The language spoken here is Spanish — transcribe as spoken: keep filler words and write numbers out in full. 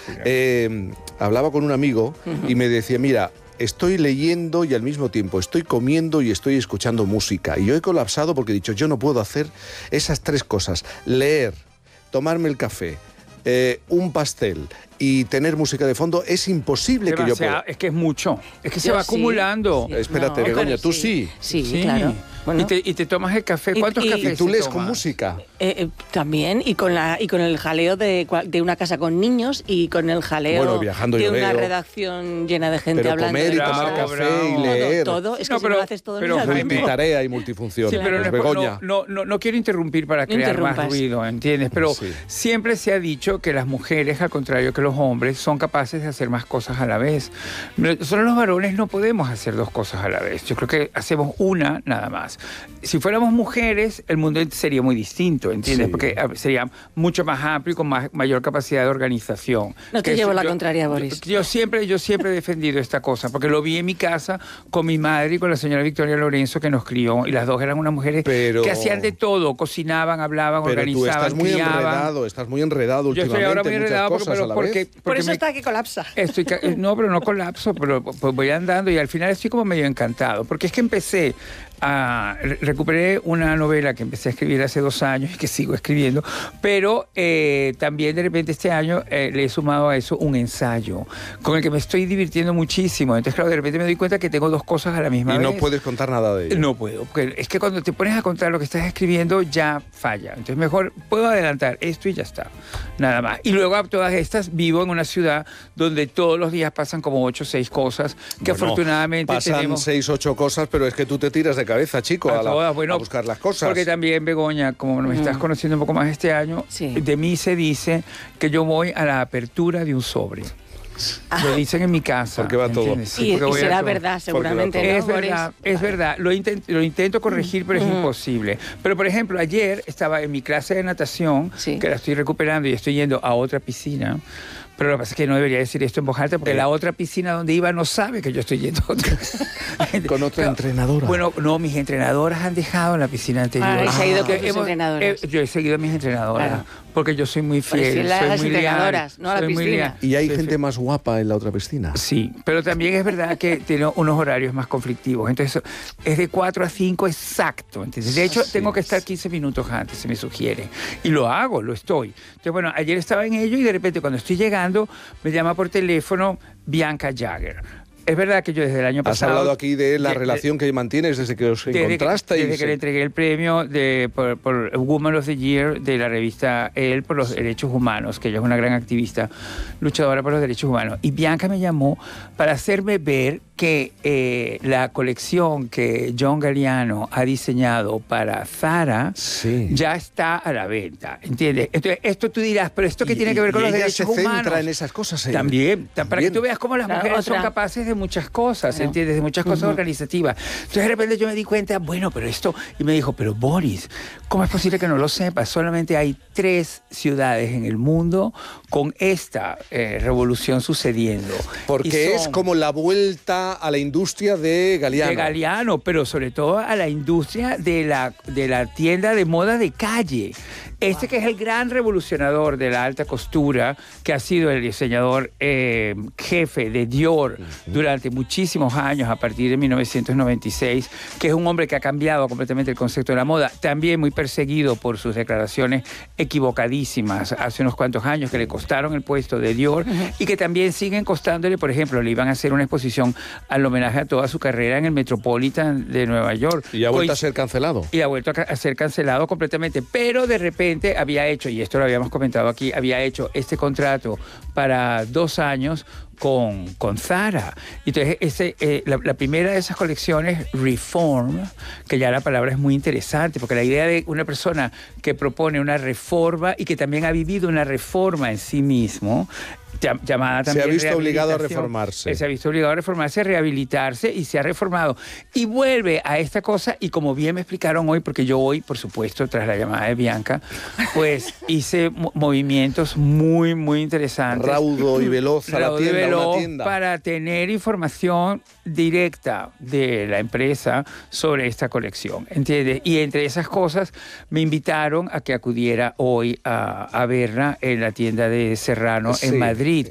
Eh, hablaba con un amigo uh-huh. y me decía, mira, estoy leyendo y al mismo tiempo estoy comiendo y estoy escuchando música. Y yo he colapsado porque he dicho, yo no puedo hacer esas tres cosas. Leer, tomarme el café, eh, un pastel y tener música de fondo, es imposible que yo pueda. Es que es mucho, es que yo se va sí, acumulando. Sí. Espérate, no, Begoña, tú sí. Sí, sí, sí. claro. Bueno. ¿Y, te, y te tomas el café. ¿Cuántos y, y, cafés ¿Y tú lees tomas? con música? Eh, eh, también, y con, la, y con el jaleo de, de una casa con niños y con el jaleo bueno, viajando de yo una veo. redacción llena de gente pero hablando. Comer y bravo, tomar café bravo. y leer. Todo, todo. Es que no, si pero, no lo haces todo pero, el Jaime, multitarea y multifunción. Sí, pero pues, no, Begoña. No, no, no quiero interrumpir para crear más ruido, ¿entiendes? Pero sí. siempre se ha dicho que las mujeres, al contrario que los hombres, son capaces de hacer más cosas a la vez. Nosotros los varones no podemos hacer dos cosas a la vez. Yo creo que hacemos una nada más. Si fuéramos mujeres, el mundo sería muy distinto, ¿entiendes? Sí. Porque sería mucho más amplio y con más, mayor capacidad de organización. No te que llevo yo, la contraria, Boris. Yo, yo, siempre, yo siempre he defendido esta cosa, porque lo vi en mi casa con mi madre y con la señora Victoria Lorenzo, que nos crió, y las dos eran unas mujeres pero, que hacían de todo, cocinaban, hablaban, pero organizaban, tú estás muy criaban. enredado, estás muy enredado últimamente. Yo estoy ahora muy enredado porque, pero, porque, porque por eso me, está que colapsa. Estoy, no, pero no colapso, pero pues voy andando y al final estoy como medio encantado, porque es que empecé a... Recuperé una novela que empecé a escribir hace dos años y que sigo escribiendo, pero eh, también de repente este año eh, le he sumado a eso un ensayo con el que me estoy divirtiendo muchísimo. Entonces, claro, de repente me doy cuenta que tengo dos cosas a la misma y vez. Y no puedes contar nada de ello. No puedo, porque es que cuando te pones a contar lo que estás escribiendo ya falla. Entonces mejor puedo adelantar esto y ya está, nada más. Y luego a todas estas vivo en una ciudad donde todos los días pasan como ocho o seis cosas que bueno, afortunadamente pasan tenemos... seis, ocho cosas, pero es que tú te tiras de cabeza, chico, a, a, la, todas, bueno, a buscar las cosas. Porque también, Begoña, como me estás conociendo un poco más este año, sí. de mí se dice que yo voy a la apertura de un sobre. Ah. Lo dicen en mi casa. Porque va todo. Sí, y, y será verdad, seguramente. Es ¿no? verdad, es verdad. Lo, intent, lo intento corregir, pero es mm. imposible. Pero, por ejemplo, ayer estaba en mi clase de natación, sí. que la estoy recuperando y estoy yendo a otra piscina. Pero lo que pasa es que no debería decir esto en voz alta porque ¿Eh? la otra piscina donde iba no sabe que yo estoy yendo a otra. ¿Con otra no, entrenadora? Bueno, no, mis entrenadoras han dejado la piscina anterior. Ah, he seguido con tus hemos, entrenadoras. Eh, yo he seguido a mis entrenadoras. Claro. Porque yo soy muy fiel, si soy las muy entrenadoras, leal, no a la piscina. ¿Y hay soy gente fiel. más guapa en la otra piscina? Sí, pero también es verdad que tiene unos horarios más conflictivos. Entonces, es de cuatro a cinco exacto. Entonces, de hecho, sí. tengo que estar quince minutos antes, se me sugiere. Y lo hago, lo estoy. Entonces, bueno, ayer estaba en ello y de repente cuando estoy llegando, me llama por teléfono Bianca Jagger. Es verdad que yo desde el año pasado... Has hablado aquí de la de, relación de, que mantienes desde que os desde encontrasteis. Que, desde que le entregué el premio de, por, por Woman of the Year de la revista Elle por los derechos humanos, que ella es una gran activista, luchadora por los derechos humanos. Y Bianca me llamó para hacerme ver que eh, la colección que John Galliano ha diseñado para Zara sí. ya está a la venta, ¿entiendes? Entonces, esto tú dirás, pero ¿esto qué y, tiene que ver con y los ella derechos se humanos? centra en esas cosas. ¿eh? También, También, para que tú veas cómo las claro, mujeres otra. son capaces de muchas cosas, claro. ¿entiendes? De muchas cosas uh-huh. organizativas. Entonces, de repente yo me di cuenta, bueno, pero esto... Y me dijo, pero Boris, ¿cómo es posible que no lo sepas? Solamente hay tres ciudades en el mundo con esta eh, revolución sucediendo. Porque son, es como la vuelta a la industria de Galliano. De Galliano, pero sobre todo a la industria de la, de la tienda de moda de calle. Este que es el gran revolucionador de la alta costura, que ha sido el diseñador eh, jefe de Dior uh-huh. durante muchísimos años, a partir de mil novecientos noventa y seis, que es un hombre que ha cambiado completamente el concepto de la moda, también muy perseguido por sus declaraciones equivocadísimas hace unos cuantos años que le costaron el puesto de Dior uh-huh. y que también siguen costándole. Por ejemplo, le iban a hacer una exposición al homenaje a toda su carrera en el Metropolitan de Nueva York. Y ha vuelto Hoy, a ser cancelado. Y ha vuelto a, a ser cancelado completamente, pero de repente había hecho, y esto lo habíamos comentado aquí, había hecho este contrato para dos años con, con Zara. Entonces, ese, eh, la, la primera de esas colecciones, Reform, que ya la palabra es muy interesante, porque la idea de una persona que propone una reforma y que también ha vivido una reforma en sí mismo, llamada también se ha visto obligado a reformarse. Se ha visto obligado a reformarse, a rehabilitarse y se ha reformado. Y vuelve a esta cosa y como bien me explicaron hoy, porque yo hoy, por supuesto, tras la llamada de Bianca, pues hice mo- movimientos muy, muy interesantes. Raudo y veloz a la tienda, veloz una tienda. Para tener información directa de la empresa sobre esta colección, ¿entiendes? Y entre esas cosas me invitaron a que acudiera hoy a, a verla en la tienda de Serrano sí. en Madrid.